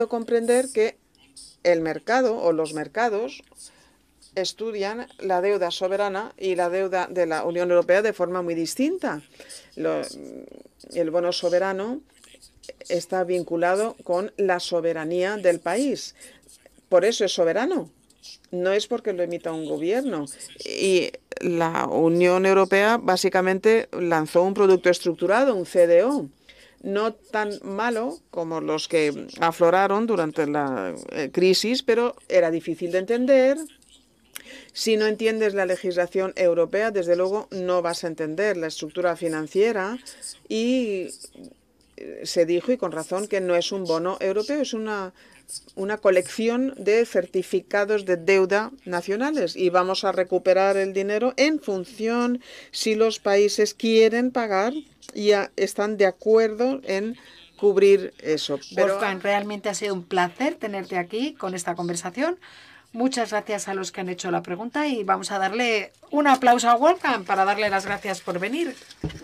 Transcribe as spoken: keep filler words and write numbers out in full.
comprender que el mercado o los mercados estudian la deuda soberana y la deuda de la Unión Europea de forma muy distinta. Lo, el bono soberano está vinculado con la soberanía del país. Por eso es soberano. No es porque lo emita un gobierno. Y la Unión Europea básicamente lanzó un producto estructurado, un C D O, no tan malo como los que afloraron durante la eh, crisis, pero era difícil de entender. Si no entiendes la legislación europea, desde luego no vas a entender la estructura financiera, y se dijo, y con razón, que no es un bono europeo, es una, una colección de certificados de deuda nacionales, y vamos a recuperar el dinero en función si los países quieren pagar y están de acuerdo en cubrir eso. Pero Wolfgang, realmente ha sido un placer tenerte aquí con esta conversación. Muchas gracias a los que han hecho la pregunta y vamos a darle un aplauso a Wolfgang para darle las gracias por venir.